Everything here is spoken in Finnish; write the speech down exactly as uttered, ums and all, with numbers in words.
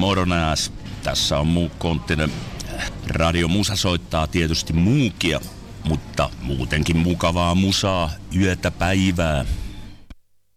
Moro nääs. Tässä on muu konttinen. Radio Musa soittaa tietysti muukia, mutta muutenkin mukavaa musaa yötä päivää.